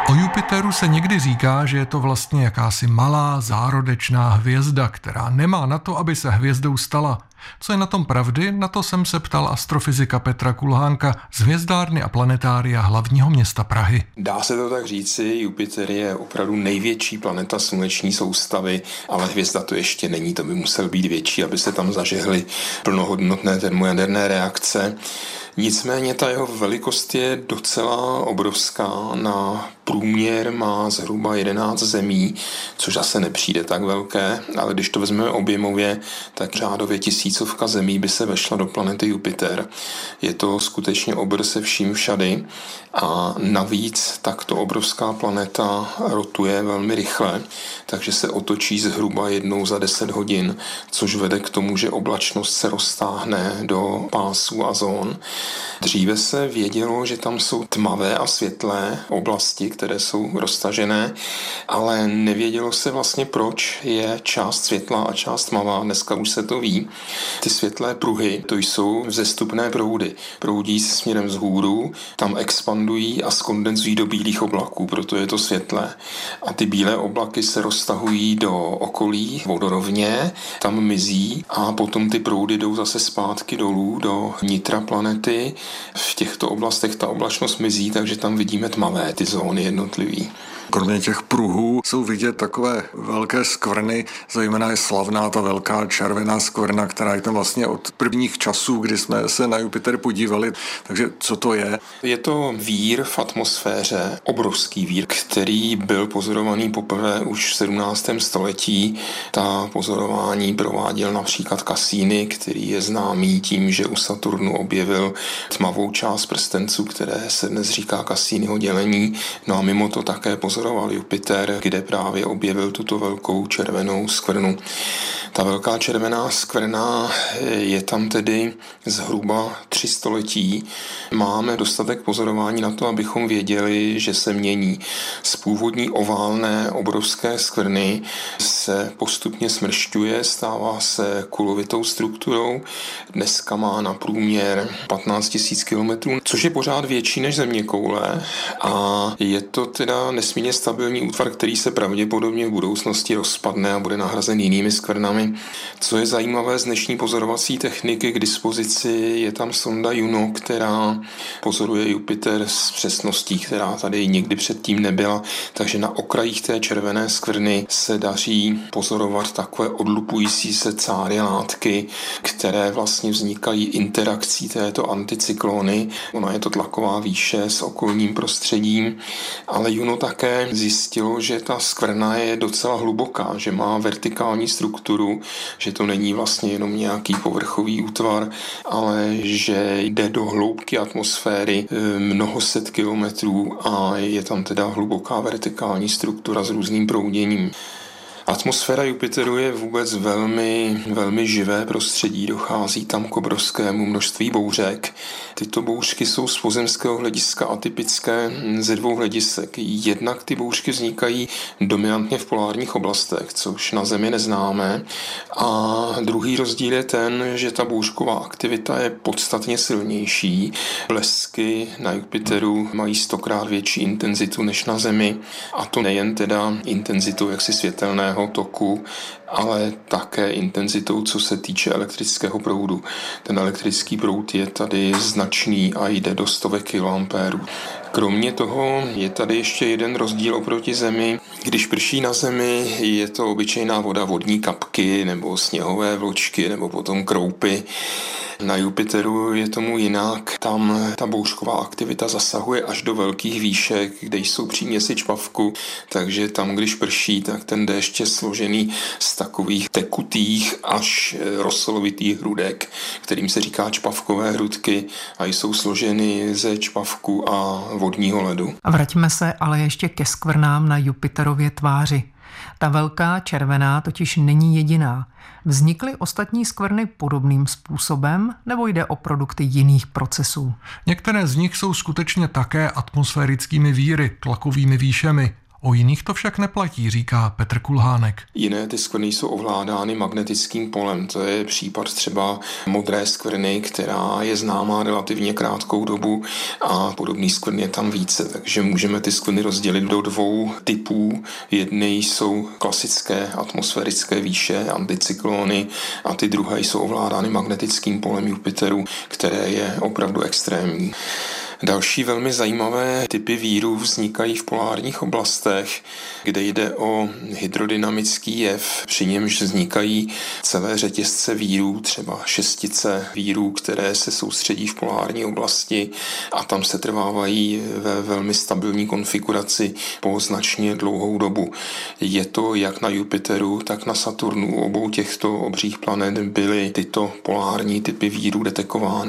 O Jupiteru se někdy říká, že je to vlastně jakási malá zárodečná hvězda, která nemá na to, aby se hvězdou stala. Co je na tom pravdy? Na to jsem se ptal astrofyzika Petra Kulhánka z Hvězdárny a planetária hlavního města Prahy. Dá se to tak říci, Jupiter je opravdu největší planeta sluneční soustavy, ale hvězda to ještě není, to by musel být větší, aby se tam zažehly plnohodnotné termojaderné reakce. Nicméně ta jeho velikost je docela obrovská, na průměr má zhruba 11 zemí, což zase nepřijde tak velké, ale když to vezmeme objemově, tak řádově 1000 zemí by se vešla do planety Jupiter. Je to skutečně obr se vším všady a navíc takto obrovská planeta rotuje velmi rychle, takže se otočí zhruba jednou za 10 hodin, což vede k tomu, že oblačnost se roztáhne do pásů a zón. Dříve se vědělo, že tam jsou tmavé a světlé oblasti, které jsou roztažené, ale nevědělo se vlastně, proč je část světlá a část tmavá. Dneska už se to ví. Ty světlé pruhy, to jsou vzestupné proudy. Proudí se směrem vzhůru, tam expandují a skondenzují do bílých oblaků, proto je to světlé. A ty bílé oblaky se roztahují do okolí vodorovně, tam mizí a potom ty proudy jdou zase zpátky dolů do nitra planety. V těchto oblastech ta oblačnost mizí, takže tam vidíme tmavé ty zóny jednotlivý. Kromě těch pruhů jsou vidět takové velké skvrny, zejména je slavná ta velká červená skvrna, která je tam vlastně od prvních časů, kdy jsme se na Jupiter podívali. Takže co to je? Je to vír v atmosféře, obrovský vír, který byl pozorovaný poprvé už v 17. století. Ta pozorování prováděl například Cassini, který je známý tím, že u Saturnu objevil tmavou část prstenců, které se dnes říká Cassiniho dělení. No a mimo to také pozoroval Jupiter, kde právě objevil tuto velkou červenou skvrnu. Ta velká červená skvrna je tam tedy zhruba 3 století. Máme dostatek pozorování na to, abychom věděli, že se mění. Z původní oválné obrovské skvrny se postupně smršťuje, stává se kulovitou strukturou. Dneska má na průměr 15 000 kilometrů, což je pořád větší než zeměkoule a je to teda nesmírně stabilní útvar, který se pravděpodobně v budoucnosti rozpadne a bude nahrazen jinými skvrnami. Co je zajímavé z dnešní pozorovací techniky k dispozici, je tam sonda Juno, která pozoruje Jupiter s přesností, která tady nikdy předtím nebyla, takže na okrajích té červené skvrny se daří pozorovat takové odlupující se cáry látky, které vlastně vznikají interakcí této anticyklony. Ona je to tlaková výše s okolním prostředím, ale Juno také zjistilo, že ta skvrna je docela hluboká, že má vertikální strukturu, že to není vlastně jenom nějaký povrchový útvar, ale že jde do hloubky atmosféry mnoho set kilometrů a je tam teda hluboká vertikální struktura s různým prouděním. Atmosféra Jupiteru je vůbec velmi, velmi živé prostředí, dochází tam k obrovskému množství bouřek. Tyto bouřky jsou z pozemského hlediska atypické ze 2 hledisek. Jednak ty bouřky vznikají dominantně v polárních oblastech, což na Zemi neznáme. A druhý rozdíl je ten, že ta bouřková aktivita je podstatně silnější. Blesky na Jupiteru mají 100krát větší intenzitu než na Zemi. A to nejen teda intenzitou jaksi světelného toku, ale také intenzitou, co se týče elektrického proudu. Ten elektrický proud je tady značný a jde do 100 kA. Kromě toho je tady ještě jeden rozdíl oproti Zemi. Když prší na Zemi, je to obyčejná voda, vodní kapky nebo sněhové vločky nebo potom kroupy. Na Jupiteru je tomu jinak. Tam ta bouřková aktivita zasahuje až do velkých výšek, kde jsou příměsi čpavku, takže tam, když prší, tak ten déšť je složený z takových tekutých až rosolovitých hrudek, kterým se říká čpavkové hrudky a jsou složeny ze čpavku a vodního ledu. A vraťme se ale ještě ke skvrnám na Jupiterově tváři. Ta velká červená totiž není jediná. Vznikly ostatní skvrny podobným způsobem, nebo jde o produkty jiných procesů? Některé z nich jsou skutečně také atmosférickými víry, tlakovými výšemi. O jiných to však neplatí, říká Petr Kulhánek. Jiné ty skvrny jsou ovládány magnetickým polem. To je případ třeba modré skvrny, která je známá relativně krátkou dobu a podobný skvrn je tam více. Takže můžeme ty skvrny rozdělit do dvou typů. Jedny jsou klasické atmosférické výše, anticyklony, a ty druhé jsou ovládány magnetickým polem Jupiteru, které je opravdu extrémní. Další velmi zajímavé typy vírů vznikají v polárních oblastech, kde jde o hydrodynamický jev, při němž vznikají celé řetězce vírů, třeba šestice vírů, které se soustředí v polární oblasti a tam se trvávají ve velmi stabilní konfiguraci po značně dlouhou dobu. Je to jak na Jupiteru, tak na Saturnu. U obou těchto obřích planet byly tyto polární typy vírů detekovány.